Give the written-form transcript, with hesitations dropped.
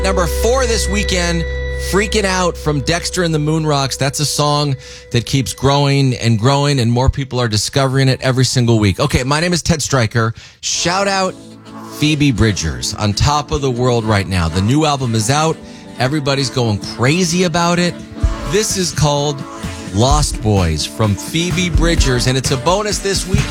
Number 4 this weekend, Freaking Out from Dexter and the Moonrocks. That's a song that keeps growing, and more people are discovering it every single week. Okay, my name is Ted Stryker. Shout out Phoebe Bridgers, on top of the world right now. The new album is out. Everybody's going crazy about it. This is called Lost Boys from Phoebe Bridgers, and it's a bonus this weekend.